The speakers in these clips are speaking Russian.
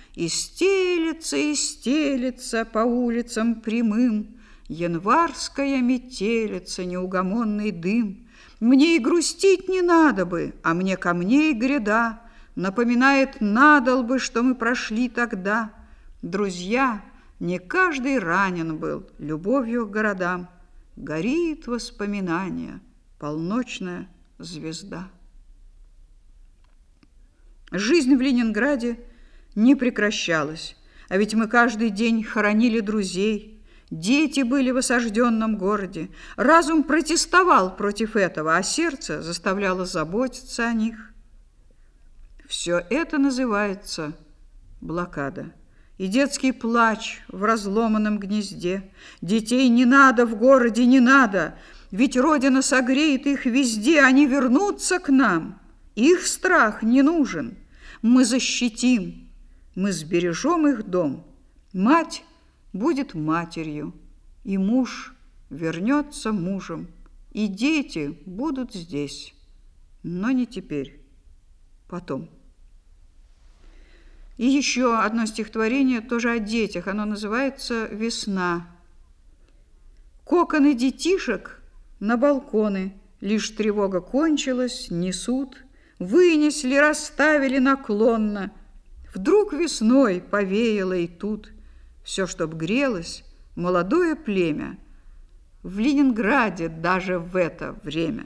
и стелется по улицам прямым январская метелица, неугомонный дым. Мне и грустить не надо бы, а мне камней гряда напоминает надолбы, что мы прошли тогда. Друзья, не каждый ранен был любовью к городам. Горит воспоминание, полночная звезда. Жизнь в Ленинграде не прекращалась, а ведь мы каждый день хоронили друзей. Дети были в осажденном городе. Разум протестовал против этого, а сердце заставляло заботиться о них. Все это называется блокада. И детский плач в разломанном гнезде. Детей не надо в городе, не надо, ведь Родина согреет их везде, они вернутся к нам. Их страх не нужен. Мы защитим, мы сбережем их дом. Мать будет матерью, и муж вернется мужем, и дети будут здесь, но не теперь, потом. И еще одно стихотворение, тоже о детях, оно называется «Весна». Коконы детишек на балконы, лишь тревога кончилась, несут, вынесли, расставили наклонно. Вдруг весной повеяло и тут. Все, чтоб грелось, молодое племя. В Ленинграде даже в это время.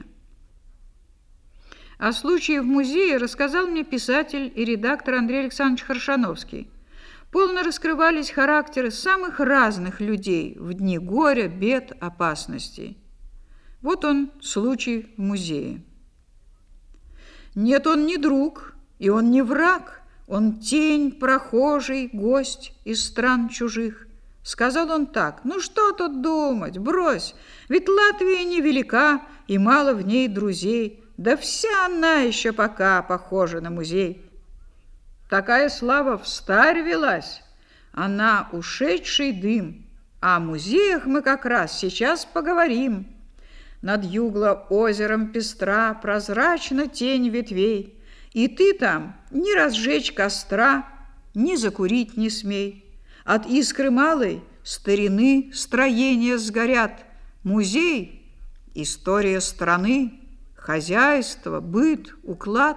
О случае в музее рассказал мне писатель и редактор Андрей Александрович Харшановский. Полно раскрывались характеры самых разных людей в дни горя, бед, опасностей. Вот он, случай в музее. Нет, он не друг, и он не враг, он тень, прохожий, гость из стран чужих. Сказал он так: ну что тут думать, брось, ведь Латвия невелика, и мало в ней друзей, да вся она еще пока похожа на музей. Такая слава встарь велась, она ушедший дым, а о музеях мы как раз сейчас поговорим. Над югло-озером пестра прозрачна тень ветвей, и ты там ни разжечь костра, ни закурить не смей. От искры малой старины строения сгорят. Музей — история страны, хозяйство, быт, уклад.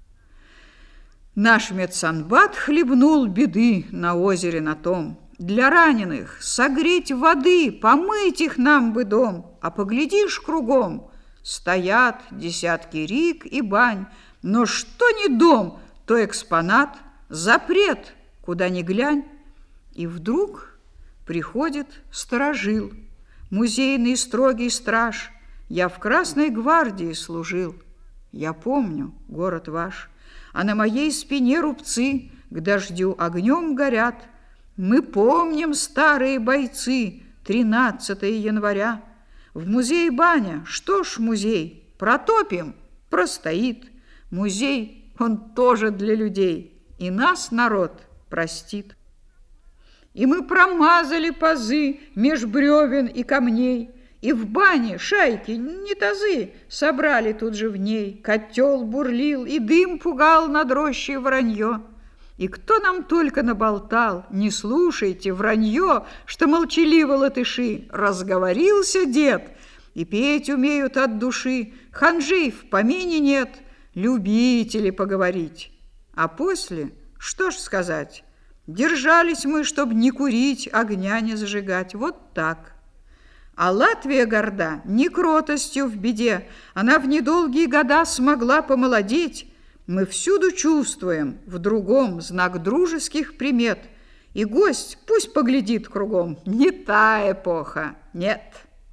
Наш медсанбат хлебнул беды на озере на том. Для раненых согреть воды, помыть их нам бы дом. А поглядишь кругом, стоят десятки рик и бань. Но что не дом, то экспонат, запрет, куда ни глянь. И вдруг приходит сторожил, музейный строгий страж. Я в Красной гвардии служил, я помню город ваш, а на моей спине рубцы к дождю огнем горят. Мы помним, старые бойцы, 13 января. В музее баня, что ж музей, протопим, простоит. Музей, он тоже для людей, и нас народ простит. И мы промазали пазы меж бревен и камней, и в бане шайки, не тазы, собрали тут же в ней. Котел бурлил, и дым пугал над рощей воронье. И кто нам только наболтал, не слушайте вранье, что молчаливо латыши. Разговорился дед, и петь умеют от души, ханжей в помине нет, любители поговорить. А после, что ж сказать, держались мы, чтоб не курить, огня не зажигать, вот так. А Латвия горда не кротостью в беде, она в недолгие года смогла помолодеть. Мы всюду чувствуем в другом знак дружеских примет, и гость пусть поглядит кругом, не та эпоха, нет.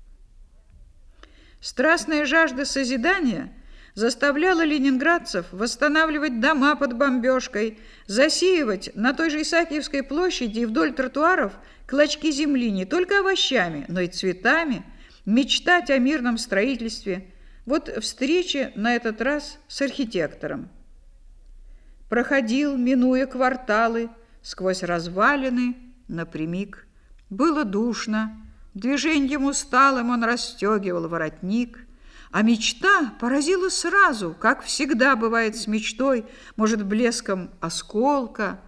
Страстная жажда созидания заставляла ленинградцев восстанавливать дома под бомбежкой, засеивать на той же Исаакиевской площади и вдоль тротуаров клочки земли не только овощами, но и цветами, мечтать о мирном строительстве. Вот встреча на этот раз с архитектором. Проходил, минуя кварталы, сквозь развалины напрямик. Было душно, движением усталым он расстегивал воротник, а мечта поразила сразу, как всегда бывает с мечтой, может, блеском осколка,